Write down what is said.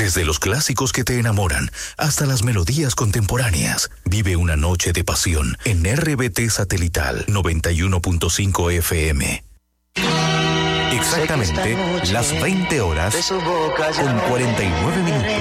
Desde los clásicos que te enamoran hasta las melodías contemporáneas, vive una noche de pasión en RBT Satelital 91.5 FM. Exactamente las 20 horas con 49 minutos.